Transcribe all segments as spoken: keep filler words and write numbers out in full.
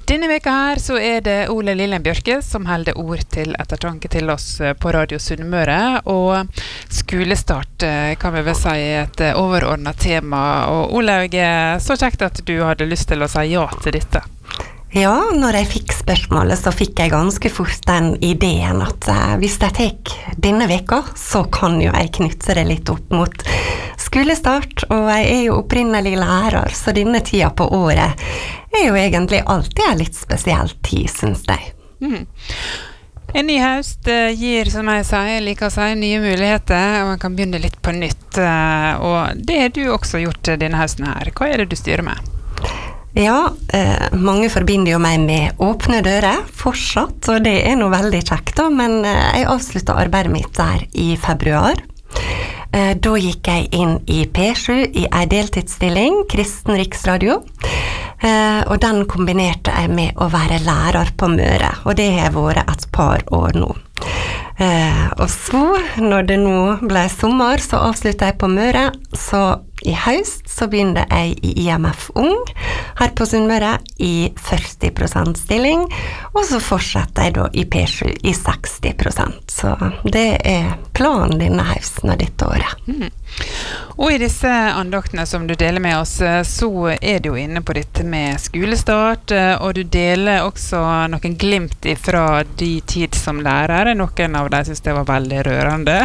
Denne veka her så er det Ole Lillen Bjørke som holder ord til ettertanke til oss på Radio Sunnmøre, og skolestart kan vi vel si et overordnet tema. Og Olaug, så kjekt at du hadde lyst til å si ja til dette. Ja, når jeg fikk spørsmålet så fikk jeg ganske fort den ideen at uh, hvis jeg tek denne veka, så kan jo jeg knytte det litt opp mot skolestart, og jeg er jo opprinnelig lærer, så denne tida på året er jo egentlig alltid en litt spesiell tid, synes jeg. Mm. En ny høst uh, gir, som jeg sier, liker å si, nye muligheter, og man kan begynne litt på nytt, uh, og det har du også gjort denne høsten her. Hva er det du styrer med? Ja, eh, mange forbinder jo meg med åpne dører fortsatt, og det er noe veldig kjekt da, men eh, jeg avsluttet arbeidet mitt der i februar. Eh, da gikk jeg inn i P sju i en deltidsstilling, Kristen Riksradio, eh, og den kombinerte jeg med å være lærer på Møre, og det har vært et par år nå. Eh, og så, når det nå ble sommer, så avsluttet jeg på Møre, så i høst så begynte jeg i I M F Ung her på Sunnmøre i førti prosent stilling, og så fortsetter jeg da i P sju i seksti prosent. Så det er planen denne høsten og dette året. Mm. Og i disse andaktene som du deler med oss, så er du jo inne på dette med skolestart, og du deler også noen glimt fra de tid som lærer. Noen av dem synes det var veldig rørende.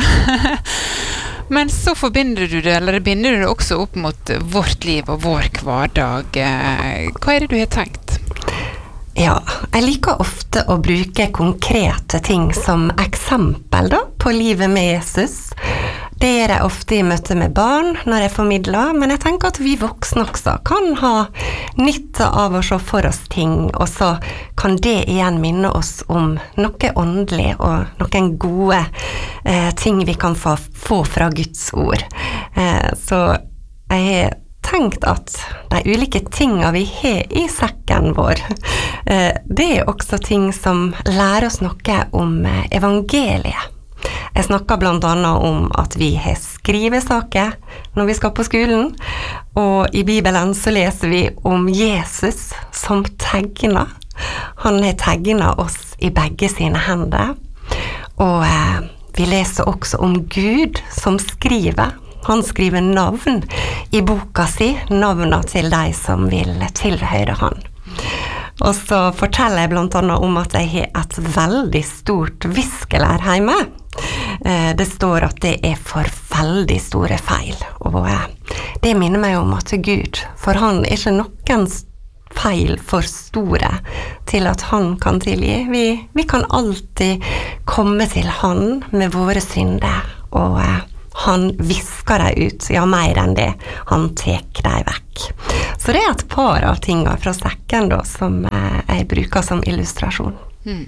Men så forbinder du det, eller binder du det også opp mot vårt liv og vår hverdag. Hva er det du har tenkt? Ja, jeg liker ofte å bruke konkrete ting som eksempel da, på livet med Jesus. Det gjør jeg ofte i møte med barn når jeg formidler, men jeg tenker at vi voksne også kan ha nytte av å se for oss ting, og så kan det igjen minne oss om noe åndelig og noen gode eh, ting vi kan få, få fra Guds ord. Eh, så jeg har tenkt at de ulike tingene vi har i sekken vår, eh, det er også ting som lærer oss noe om evangeliet. Jeg snakker blant annet om at vi har skrivesaker når vi skal på skolen, og i Bibelen så leser vi om Jesus som tegner. Han har tegnet oss i begge sine hender, og eh, vi leser også om Gud som skriver. Han skriver navn i boka si, navnene til de som vil tilhøre han. Og så forteller jeg blant annet om at jeg har et veldig stort viskelær hjemme. Det står at det er for veldig store feil, og det minner meg om at Gud, for han er ikke noen feil for store til at han kan tilgi. Vi, vi kan alltid komme til han med våre synder, og han visker deg ut, ja, mer enn det. Han tek deg vekk. Så det er et par av tingene fra sekken da, som jeg bruker som illustrasjon. Mm.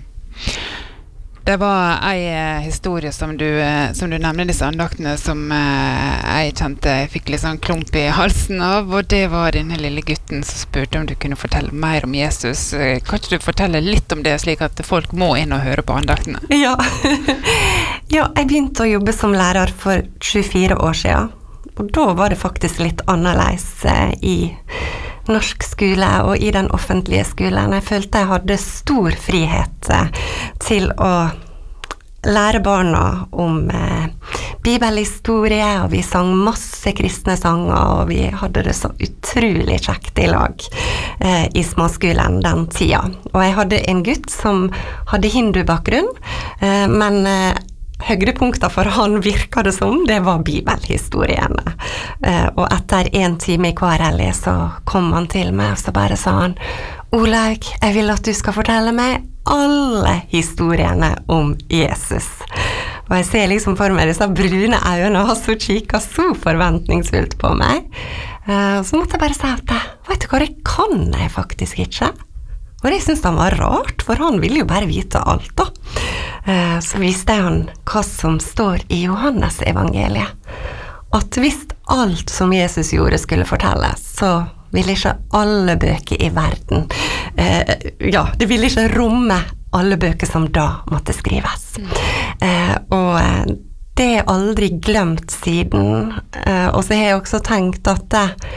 Det var en historie som du, som du nevnte, disse andaktene, som jeg kjente jeg fikk litt sånn klump i halsen av, og det var denne lille gutten som spurte om du kunne fortelle mer om Jesus. Kan ikke du fortelle litt om det, slik at folk må inn og høre på andaktene? Ja, ja, jeg begynte å jobbe som lærer for tjuefire år siden, og da var det faktisk litt annerledes i norsk skole og i den offentlige skolen. Jeg følte jeg hadde stor frihet til å lære barna om eh, bibelhistorie, og vi sang masse kristne sanger, og vi hadde det så utrolig kjekt i lag eh, i småskolen den tida. Og jeg hadde en gutt som hadde hindubakgrunn, eh, men eh, høydepunkter for han virket det som, det var bibelhistoriene. Eh, og etter en time i K R L E så kom han til meg, og så bare sa han, Olaug, jeg vil at du skal fortelle meg alle historiene om Jesus. Og jeg ser liksom for meg disse brune øynene, og så kikker så forventningsfullt på meg. Eh, så måtte jeg bare si at, vet du hva, det kan jeg faktisk ikke. Og det synes han var rart, for han ville jo bare vite alt da. Eh, så viste jeg han hva som står i Johannes evangeliet. At hvis alt som Jesus gjorde skulle fortelles, så ville ikke alle bøker i verden, eh, ja, det ville ikke romme alle bøker som da måtte skrives. Eh, og det er aldri glemt siden. Eh, og så har jeg også tenkt at det,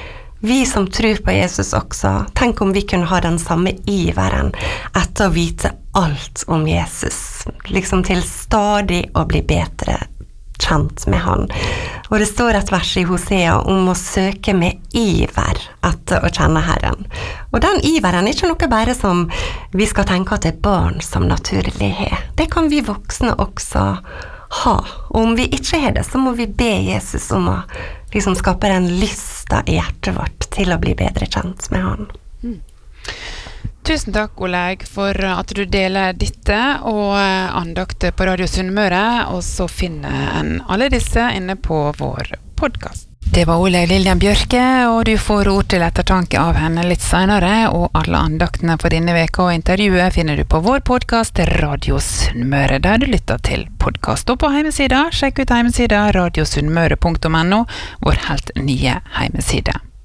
vi som tror på Jesus også, tenk om vi kunne ha den samme iveren etter å vite alt om Jesus, liksom til stadig å bli bedre kjent med han. Og det står et vers i Hosea om å søke med iver etter å kjenne Herren. Og den iveren er ikke noe bare som vi skal tenke at det er barn som naturlig har. Det kan vi voksne også ha. Og om vi ikke har det, så må vi be Jesus om å liksom skape den lysta i hjertet vårt til å bli bedre kjent med han. Mm. Tusen takk, Oleg, for at du deler dette og andakt på Radio Sunnmøre, og så finner en alle disse inne på vår podcast. Det var Oleg Lillian Bjørke, og du får ord til ettertanke av henne litt senere, og alle andaktene for denne veka og intervjuet finner du på vår podcast Radio Sunnmøre, der du lytter til podcast. Og på hjemmesida, sjekk ut hjemmesida radio sunnmøre punktum no, vår helt nye hjemmeside.